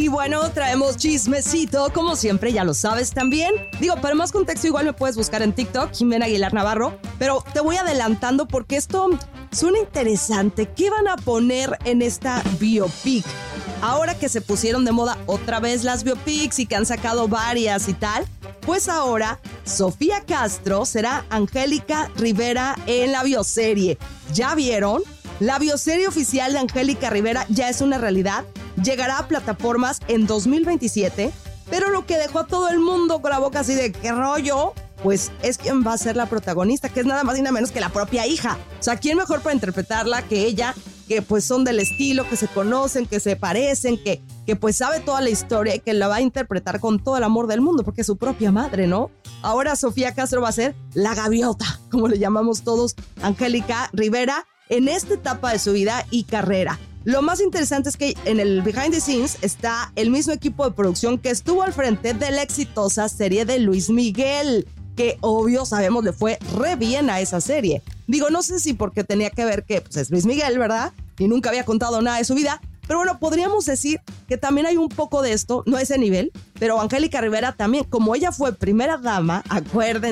bueno, traemos chismecito, como siempre, ya lo sabes también. Digo, para más contexto, igual me puedes buscar en TikTok, Jimena Aguilar Navarro, pero te voy adelantando porque esto suena interesante. ¿Qué van a poner en esta biopic? Ahora que se pusieron de moda otra vez las biopics y que han sacado varias y tal, pues ahora Sofía Castro será Angélica Rivera en la bioserie. ¿Ya vieron? La bioserie oficial de Angélica Rivera ya es una realidad. Llegará a plataformas en 2027, pero lo que dejó a todo el mundo con la boca así de ¿qué rollo? Pues es quien va a ser la protagonista, que es nada más y nada menos que la propia hija. O sea, ¿quién mejor para interpretarla que ella? Que pues son del estilo, que se conocen, que se parecen, que pues sabe toda la historia y que la va a interpretar con todo el amor del mundo, porque es su propia madre, ¿no? Ahora Sofía Castro va a ser la gaviota, como le llamamos todos, Angélica Rivera, en esta etapa de su vida y carrera. Lo más interesante es que en el behind the scenes está el mismo equipo de producción que estuvo al frente de la exitosa serie de Luis Miguel, que obvio sabemos le fue re bien a esa serie. Digo, no sé si porque tenía que ver que pues, es Luis Miguel, ¿verdad? Y nunca había contado nada de su vida, pero bueno, podríamos decir que también hay un poco de esto, no a ese nivel, pero Angélica Rivera también, como ella fue primera dama, acuérdense,